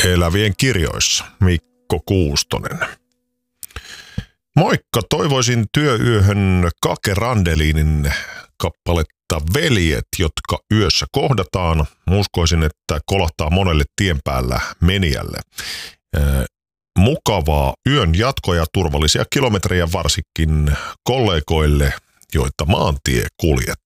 Elävien kirjoissa Mikko Kuustonen. Moikka, toivoisin työyöhön Kake Randelinin kappaletta Veljet, jotka yössä kohdataan. Uskoisin, että kolahtaa monelle tien päällä menijälle. Mukavaa yön jatkoa ja turvallisia kilometrejä varsinkin kollegoille, joita maantie kuljet.